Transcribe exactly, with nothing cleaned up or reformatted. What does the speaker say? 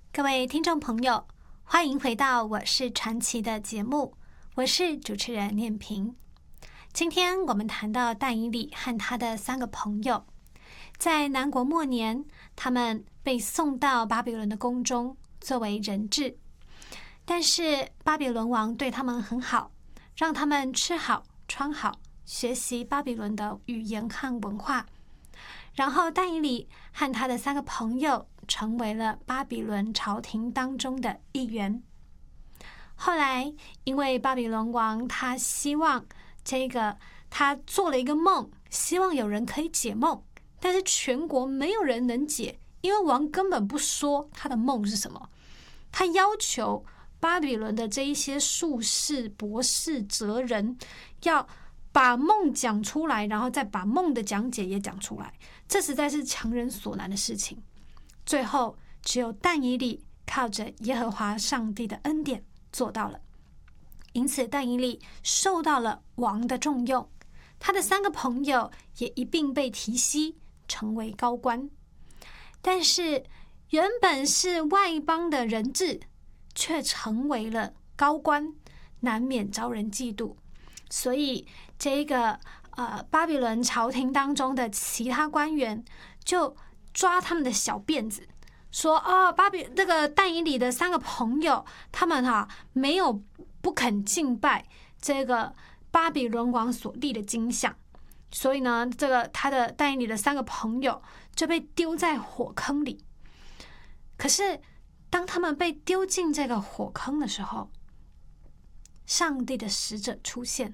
各位听众朋友，欢迎回到我是传奇的节目，我是主持人念萍。今天我们谈到但以理和他的三个朋友，在南国末年，他们被送到巴比伦的宫中作为人质，但是巴比伦王对他们很好，让他们吃好穿好，学习巴比伦的语言和文化。然后但以理和他的三个朋友成为了巴比伦朝廷当中的一员。后来因为巴比伦王他希望这个他做了一个梦，希望有人可以解梦，但是全国没有人能解，因为王根本不说他的梦是什么。他要求巴比伦的这一些术士、博士、哲人要把梦讲出来，然后再把梦的讲解也讲出来，这实在是强人所难的事情。最后只有但以理靠着耶和华上帝的恩典做到了，因此但以理受到了王的重用，他的三个朋友也一并被提携成为高官。但是原本是外邦的人质，却成为了高官，难免招人嫉妒。所以这个呃巴比伦朝廷当中的其他官员就抓他们的小辫子，说哦，巴比这个但以理的三个朋友，他们哈、啊、没有不肯敬拜这个巴比伦王所立的金像，所以呢，这个他的但以理的三个朋友就被丢在火坑里。可是当他们被丢进这个火坑的时候，上帝的使者出现，